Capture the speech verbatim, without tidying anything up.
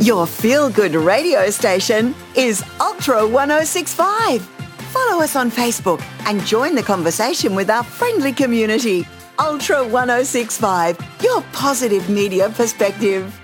Your feel-good radio station is Ultra one oh six point five. Follow us on Facebook and join the conversation with our friendly community. Ultra one oh six point five, your positive media perspective.